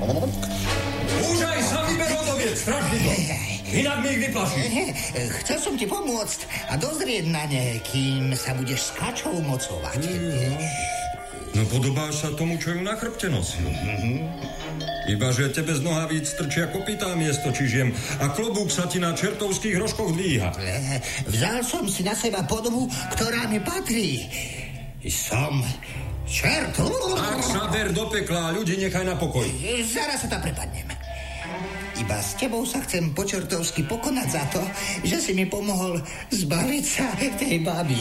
Už aj sa vyberú do viec, strašný to. Inak mi ich vyplašíš. Chcel som ti pomôcť a dozrieť na ne, kým sa budeš s kačou mocovať. No podobáš sa tomu, čo ju na chrbte nosil. Ibaže tebe z nohavíc trčia kopytá miesto čižiem a klobúk sa ti na čertovských rožkoch dvíha. Vzal som si na seba podobu, ktorá mi patrí. Som čert. Ak sa ber do pekla a ľudí nechaj na pokoj. Zaraz sa tam prepadnem. Iba s tebou sa chcem po čertovsky pokonať za to, že si mi pomohol zbaviť sa tej baby.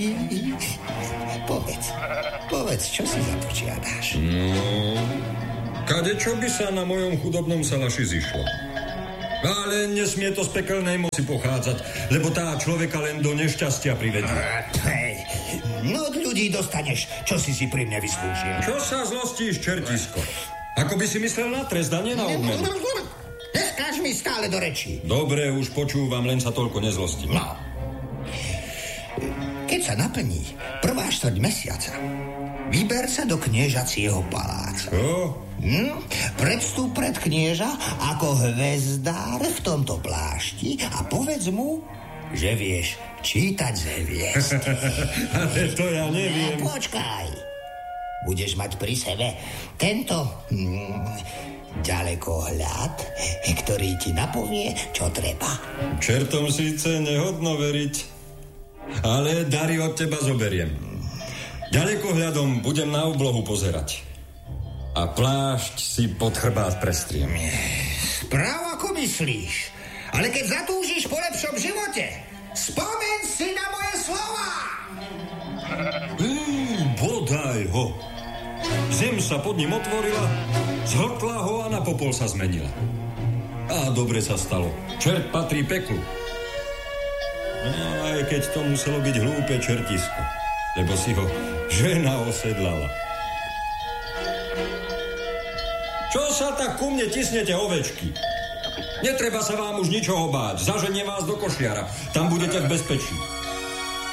Povedz, čo si započiadaš? Kadečo by sa na mojom chudobnom salaši zišlo. Ale nesmie to z pekelnej moci pochádzať, lebo tá človeka len do nešťastia privedie. No od ľudí dostaneš, čo si pri mne vyslúžil. Čo sa zlostíš, čertisko? Ako by si myslel na trest a nie na odmenu. Neskáž mi stále do rečí. Dobre, už počúvam, len sa toľko nezlostím. No. Keď sa naplní prvá štvrť mesiaca, vyber sa do kniežacieho paláca. Predstup pred knieža ako hvezdár v tomto plášti a povedz mu, že vieš čítať z hviezd. Ale to ja neviem. Počkaj. Budeš mať pri sebe tento ďalekohľad, ktorý ti napovie, čo treba. Čertom síce nehodno veriť, ale dary od teba zoberiem. Ďalekohľadom budem na oblohu pozerať. A plášť si pod chrbát prestriem. Správ ako myslíš. Ale keď zatúžiš po lepšom živote, spomeň si na moje slova. Bodaj ho. Zem sa pod ním otvorila, zhltla ho a na popol sa zmenila. A dobre sa stalo. Čert patrí peklu. No, aj keď to muselo byť hlúpe čertisko, lebo si ho žena osedlala. Čo sa tak ku mne tisnete, ovečky? Netreba sa vám už ničoho báť. Zaženiem vás do košiara. Tam budete v bezpečí.